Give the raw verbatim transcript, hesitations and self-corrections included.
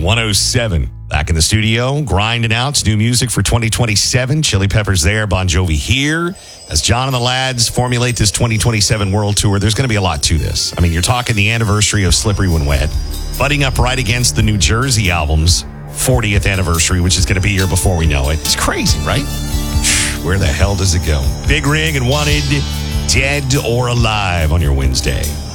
one oh seven. Back in the studio, grinding out new music for twenty twenty-seven. Chili Peppers there, Bon Jovi here. As John and the lads formulate this twenty twenty-seven World Tour, there's going to be a lot to this. I mean, you're talking the anniversary of Slippery When Wet, butting up right against the New Jersey album's fortieth anniversary, which is going to be here before we know it. It's crazy, right? Where the hell does it go? Big Rig and Wanted, Dead or Alive on your Wednesday.